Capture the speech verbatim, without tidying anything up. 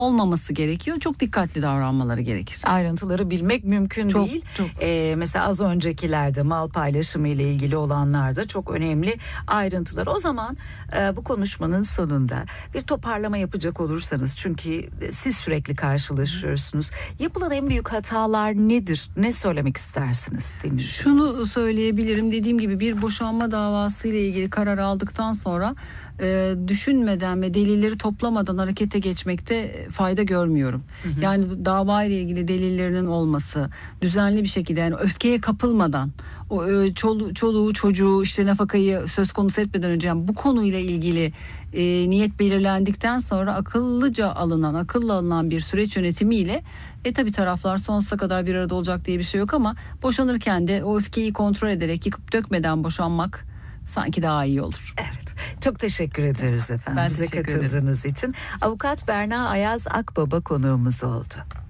olmaması gerekiyor. Çok dikkatli davranmaları gerekir. Ayrıntıları bilmek mümkün Çok, değil. çok. Ee, mesela az öncekilerde mal paylaşımı ile ilgili olanlarda çok önemli ayrıntılar. O zaman e, bu konuşmanın sonunda bir toparlama yapacak olursanız, çünkü siz sürekli karşılaşıyorsunuz. Yapılan en büyük hatalar nedir? Ne söylemek istersiniz dinleyicilerimize? Şunu söyleyebilirim. Dediğim gibi bir boşanma davası ile ilgili karar aldıktan sonra e, düşünmeden ve delilleri toplamadan harekete geçmekte fayda görmüyorum. Hı hı. Yani dava ile ilgili delillerinin olması, düzenli bir şekilde, yani öfkeye kapılmadan, o e, çolu, çoluğu çocuğu işte nafakayı söz konusu etmeden önce, yani bu konuyla ilgili e, niyet belirlendikten sonra akıllıca alınan, akıllı alınan bir süreç yönetimiyle e tabi taraflar sonsuza kadar bir arada olacak diye bir şey yok, ama boşanırken de o öfkeyi kontrol ederek, yıkıp dökmeden boşanmak sanki daha iyi olur. Evet. Çok teşekkür ediyoruz efendim. Ben bize teşekkür katıldığınız için. Avukat Berna Ayaz Akbaba konuğumuz oldu.